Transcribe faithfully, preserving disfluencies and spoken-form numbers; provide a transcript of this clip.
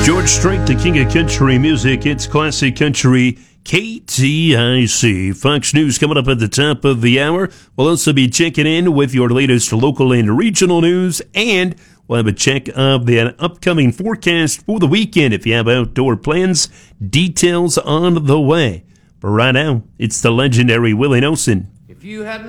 George Strait, the king of country music. It's classic country K T I C. Fox News coming up at the top of the hour. We'll also be checking in with your latest local and regional news, and we'll have a check of the upcoming forecast for the weekend. If you have outdoor plans, details on the way. But right now, it's the legendary Willie Nelson. If you had